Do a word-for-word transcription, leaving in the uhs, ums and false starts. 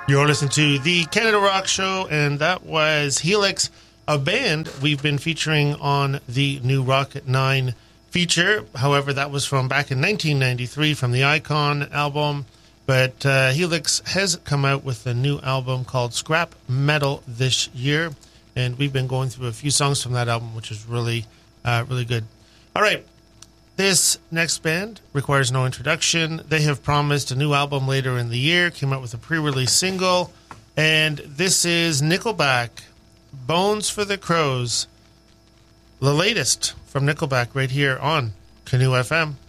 You're listening to the Canada Rock Show, and that was Helix, a band we've been featuring on the new Rocket nine feature. However, that was from back in nineteen ninety-three from the Icon album. But uh, Helix has come out with a new album called Scrap Metal this year, and we've been going through a few songs from that album, which is really, uh, really good. All right. This next band requires no introduction. They have promised a new album later in the year, came out with a pre-release single, and this is Nickelback, Bones for the Crows, the latest from Nickelback right here on Canoe F M.